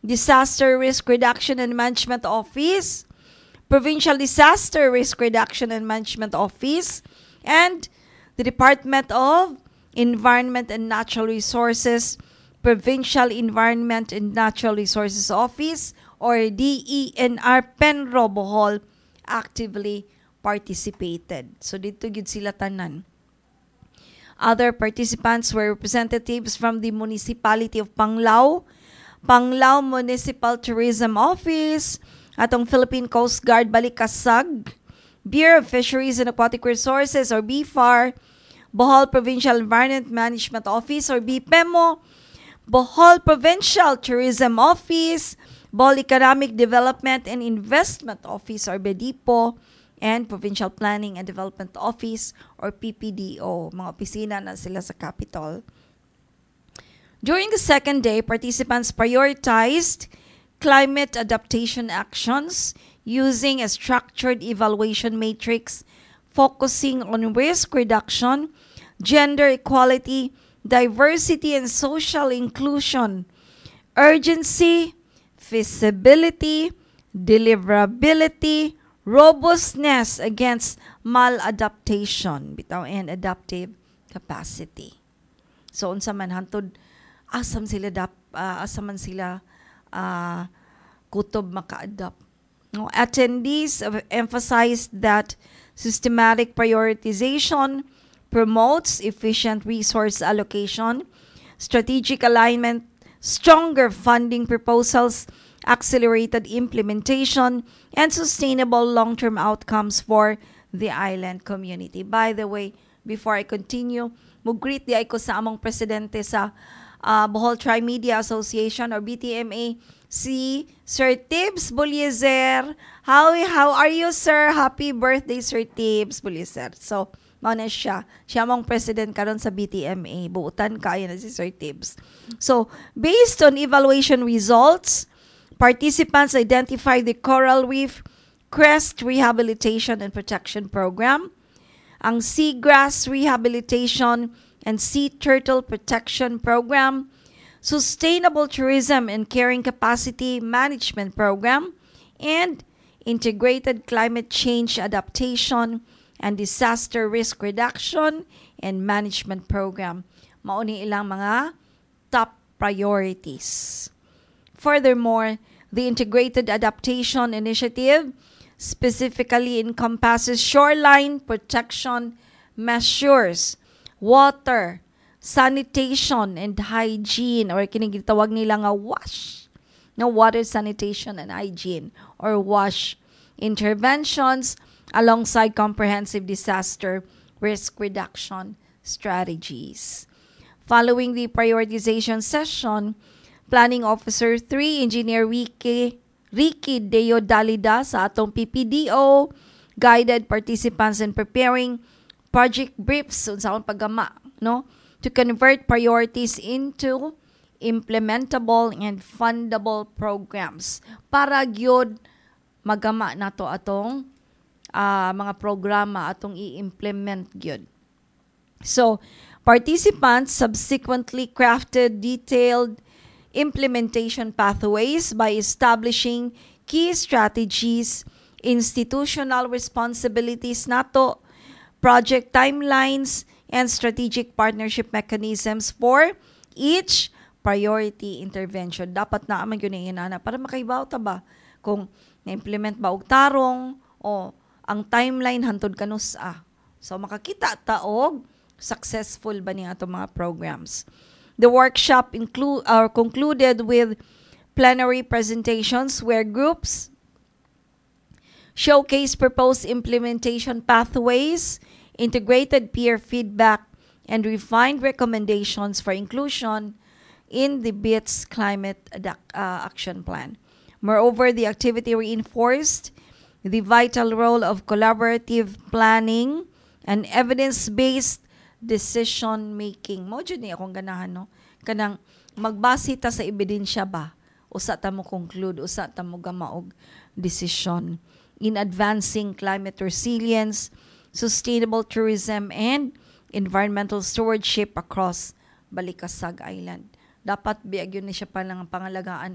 Disaster Risk Reduction and Management Office, Provincial Disaster Risk Reduction and Management Office, and the Department of Environment and Natural Resources, Provincial Environment and Natural Resources Office, or DENR Penro Bohol, actively participated. So dito gid sila tanan. Other participants were representatives from the Municipality of Panglao, Panglao Municipal Tourism Office, atong Philippine Coast Guard Balikasag, Bureau of Fisheries and Aquatic Resources or BFAR, Bohol Provincial Environment Management Office or BPEMO, Bohol Provincial Tourism Office, Bohol Economic Development and Investment Office or BEDIPO, and Provincial Planning and Development Office or PPDO. Mga opisina na sila sa capital. During the second day, participants prioritized climate adaptation actions using a structured evaluation matrix focusing on risk reduction, gender equality, diversity and social inclusion, urgency, feasibility, deliverability, robustness against maladaptation, bitaw, and adaptive capacity. So unsa man hantod asam man sila kutob maka-adapt. No, attendees emphasized that systematic prioritization promotes efficient resource allocation, strategic alignment, stronger funding proposals, accelerated implementation, and sustainable long-term outcomes for the island community. By the way, before I continue, mug-greet di ko sa among presidente sa Bohol Tri-Media Association or BTMA, si Sir Tibbs Buliezer. How are you, sir? Happy birthday, Sir Tibbs Buliezer. So, mauna siya. Siya mong president karon sa BTMA. Buutan kaya na si Sir Tibbs. So, based on evaluation results, participants identified the Coral Reef Crest Rehabilitation and Protection Program, ang Seagrass Rehabilitation and Sea Turtle Protection Program, Sustainable Tourism and Carrying Capacity Management Program, and Integrated Climate Change Adaptation and Disaster Risk Reduction and Management Program. Mauni ilang mga top priorities. Furthermore, the Integrated Adaptation Initiative specifically encompasses shoreline protection measures, water, sanitation and hygiene, or kinigitawag nila nga WASH, no, water sanitation and hygiene, or WASH interventions alongside comprehensive disaster risk reduction strategies. Following the prioritization session, Planning Officer 3, Engineer Ricky Deo Dalida sa atong PPDO guided participants in preparing project briefs sa akong paggama, no, to convert priorities into implementable and fundable programs para gyud magama nato atong mga programa atong i-implement gyud. So, participants subsequently crafted detailed implementation pathways by establishing key strategies, institutional responsibilities nato, project timelines, and strategic partnership mechanisms for each priority intervention. Dapat na man yun na para makaibaw ta ba kung na-implement ba og tarong o ang timeline hantod kanus So makakita ta og successful ba niya atong mga programs. The workshop concluded with plenary presentations where groups showcase proposed implementation pathways, integrated peer feedback, and refined recommendations for inclusion in the BITS Climate Action Plan. Moreover, the activity reinforced the vital role of collaborative planning and evidence-based decision-making. Mo dyan akong ganahan, no? Kanang magbase ta sa ebidensya ba? Usa ta mo conclude, usa ta mo gamaog decision in advancing climate resilience, sustainable tourism, and environmental stewardship across Balikasag Island. Dapat biag yun ni siya palang pangalagaan